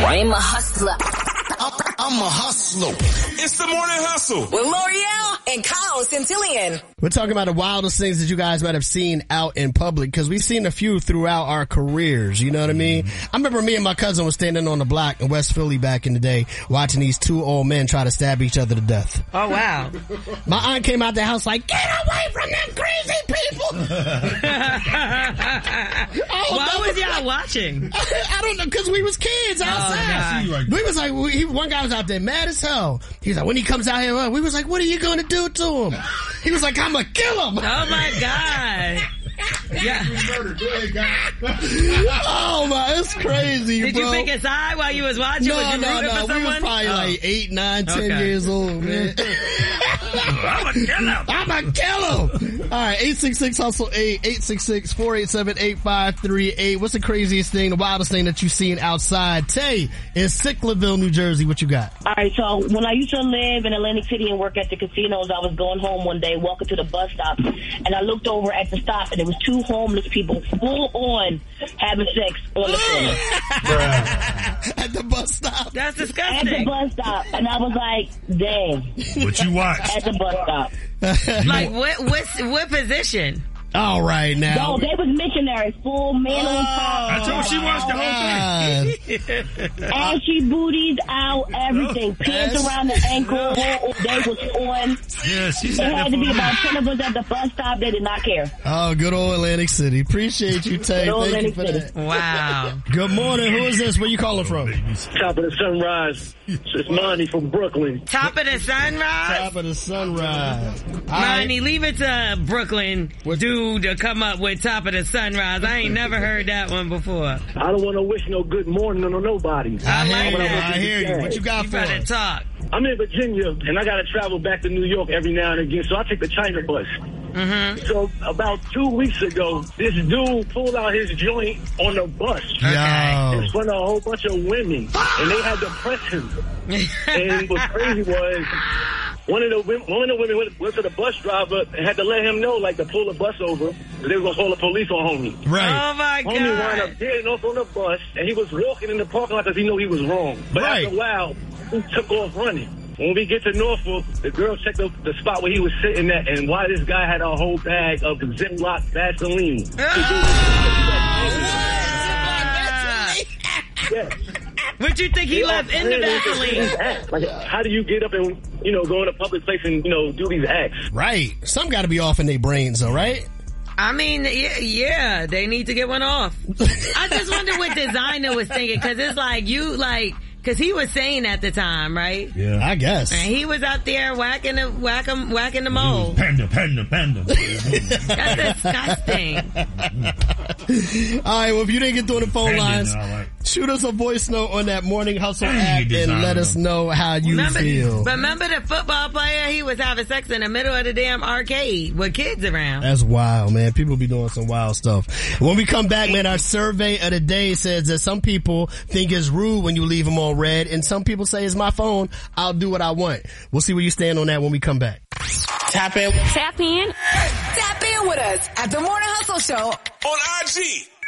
I'm a hustler. I'm a hustler. It's the Morning Hustle with L'Oreal and Kyle Centillion. We're talking about the wildest things that you guys might have seen out in public, because we've seen a few throughout our careers, you know what I mean? I remember me and my cousin was standing on the block in West Philly back in the day watching these two old men try to stab each other to death. Oh, wow. My aunt came out the house like, get away from them crazy people! Why was y'all watching? I don't know, because we was kids outside. We was like, one guy was out there mad as hell. He was like, when he comes out here, we was like, what are you going to do to him? He was like, I'm going to kill him. Oh, my God. Yeah. Oh, my, it's crazy, Did bro. you pick a side while you was watching? No. For someone? We was probably like 8, 9, 10 years old, man. I'm going to kill him. I'm going to kill him. All right, 866-HUSTLE-8, 866-487-8538. What's the craziest thing, the wildest thing that you've seen outside? Tay in Sicklerville, New Jersey. What you got? All right, so when I used to live in Atlantic City and work at the casinos, I was going home one day, walking to the bus stop, and I looked over at the stop, and there was two homeless people full on having sex on the corner. At the bus stop? That's disgusting. At the bus stop. And I was like, dang. What you watch? At the bus stop. Like, what position? All right, now. No, they was missionaries, full man on top. I told she watched the whole thing. Ashy booties out, everything. Pants around the ankle. They was on. Yeah, she said there had to be about 10 of us at the bus stop. They did not care. Oh, good old Atlantic City. Appreciate you, Tay. Thank you for that. Wow. Good morning. Who is this? Where you calling from? Top of the Sunrise. It's Monty from Brooklyn. Top of the Sunrise? Top of the Sunrise. Monty, leave it to Brooklyn dude to come up with Top of the Sunrise. I ain't never heard that one before. I don't want to wish no good morning on nobody. I like that. I hear you. What you got for us? Talk. I'm in Virginia, and I got to travel back to New York every now and again, so I take the China bus. Mm-hmm. So about 2 weeks ago, this dude pulled out his joint on the bus in front of a whole bunch of women, and they had to press him. And what crazy was, one of the women went to the bus driver and had to let him know, like, to pull the bus over, because they were going to call the police on homie. Right. Oh, my God. Homie wound up getting off on the bus, and he was walking in the parking lot because he knew he was wrong. But after a while, he took off running. When we get to Norfolk, the girl checked the spot where he was sitting at, and why this guy had a whole bag of Ziploc Vaseline. Yes. What you think he left in the Vaseline? Like, how do you get up and, go in a public place and, do these acts? Right. Some got to be off in their brains, though, right? I mean, yeah, they need to get one off. I just wonder what designer was thinking, because it's like, because he was saying at the time, right? Yeah, I guess. And he was out there whacking the mold. Panda. That's disgusting. All right, well, if you didn't get through the phone lines, shoot us a voice note on that Morning Hustle app and let us know how you feel. Remember the football player? He was having sex in the middle of the damn arcade with kids around. That's wild, man. People be doing some wild stuff. When we come back, man, our survey of the day says that some people think it's rude when you leave them on red, and some people say it's my phone, I'll do what I want. We'll see where you stand on that when we come back. Tap in. Tap in with us at the Morning Hustle Show on IG.